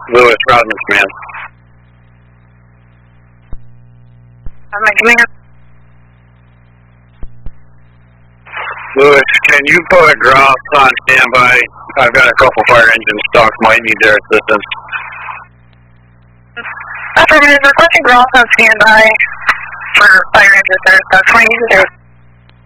Lewis, Rodman Command. My command. Lewis, can you put Grouse on standby? I've got a couple fire engine stocks, might need their assistance. Affirmative, requesting Grouse on standby for fire engine service. 20 users.